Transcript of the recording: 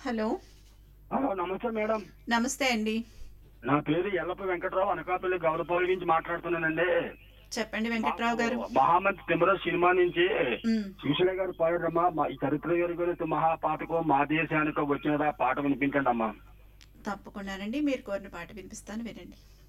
Hello. Hello నమస్తే madam. నమస్తే అండి. నా పేరు ఎల్లప్ప వెంకట్రావు, అనకాపల్లి గౌరపాలి నుంచి మాట్లాడుతున్నానండి. చెప్పండి మాకు వెంకట్రావు గారు. మహామంత్రి తిమ్మరాజు సినిమా నుంచి హ్మ్. సుశీల గారు పాడారమ్మా, ఈ చరిత్ర ఎరుగని మహాపాతకో మా దేశానికో వచ్చినదా పాట వినిపించండి అమ్మా. తప్పకుండానండి. మీరు కోరిన పాట వినిపిస్తాను, వినండి.